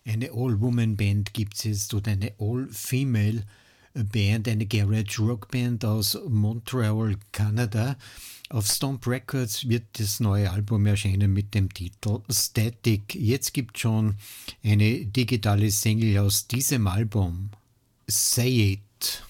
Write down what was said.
Eine All-Woman-Band gibt es jetzt oder eine All-Female-Band, eine Garage-Rock-Band aus Montreal, Kanada. Auf Stomp Records wird das neue Album erscheinen mit dem Titel Static. Jetzt gibt es schon eine digitale Single aus diesem Album. Say It.